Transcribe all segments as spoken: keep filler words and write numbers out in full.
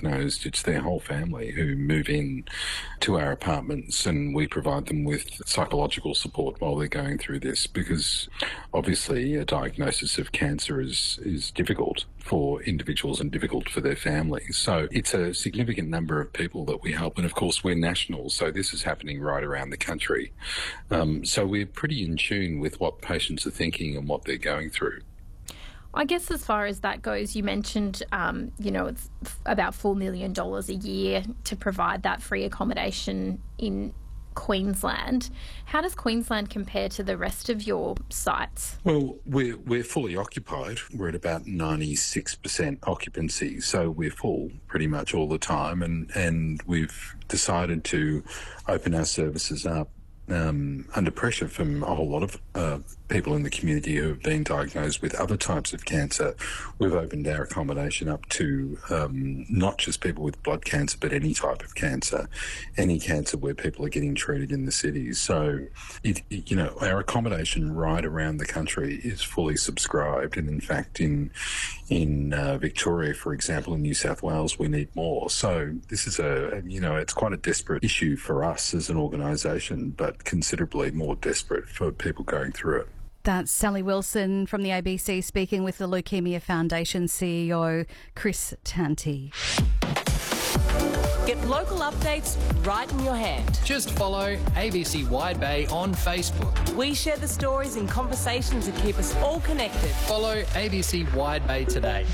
diagnosed, it's their whole family who move in to our apartments, and we provide them with psychological support while they're going through this, because obviously a diagnosis of cancer is, is difficult for individuals and difficult for their families. So it's a significant number of people that we help. And of course, we're national, so this is happening right around the country. Um, so we're pretty in tune with what patients are thinking and what they're going through. I guess as far as that goes, you mentioned, um, you know, it's about four million dollars a year to provide that free accommodation in Queensland. How does Queensland compare to the rest of your sites? Well, we're, we're fully occupied. We're at about ninety-six percent occupancy, so we're full pretty much all the time, and, and we've decided to open our services up um, under pressure from a whole lot of uh, people in the community who have been diagnosed with other types of cancer. We've opened our accommodation up to um, not just people with blood cancer, but any type of cancer, any cancer where people are getting treated in the cities. So, it, it, you know, our accommodation right around the country is fully subscribed. And in fact, in in uh, Victoria, for example, in New South Wales, we need more. So this is a, you know, it's quite a desperate issue for us as an organisation, but considerably more desperate for people going through it. That's Sally Wilson from the A B C speaking with the Leukemia Foundation C E O, Chris Tanti. Get local updates right in your hand. Just follow A B C Wide Bay on Facebook. We share the stories and conversations that keep us all connected. Follow A B C Wide Bay today.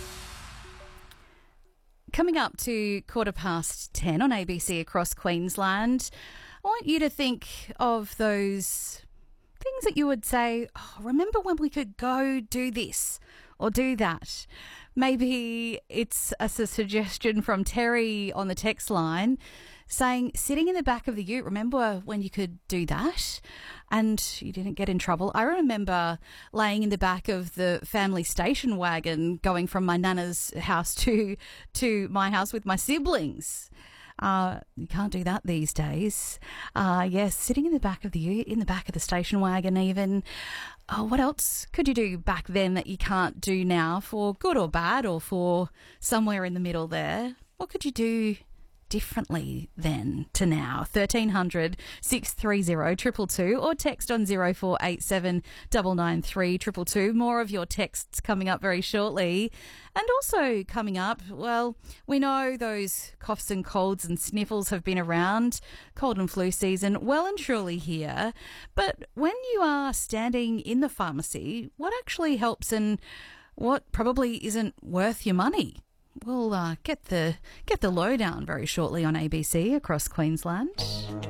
Coming up to quarter past ten on A B C across Queensland, I want you to think of those things that you would say, oh, remember when we could go do this or do that? Maybe it's a suggestion from Terry on the text line saying, sitting in the back of the ute, remember when you could do that and you didn't get in trouble? I remember laying in the back of the family station wagon going from my nana's house to, to my house with my siblings. Uh, you can't do that these days. Uh, yes, sitting in the back of the ute, in the back of the station wagon even. Oh, what else could you do back then that you can't do now, for good or bad, or for somewhere in the middle there? What could you do differently then to now? thirteen hundred, six three zero, two two two or text on zero four eight seven, nine nine three, two two two. More of your texts coming up very shortly. And also coming up, well, we know those coughs and colds and sniffles have been around, cold and flu season well and truly here. But when you are standing in the pharmacy, what actually helps and what probably isn't worth your money? We'll uh, get the get the lowdown very shortly on A B C across Queensland.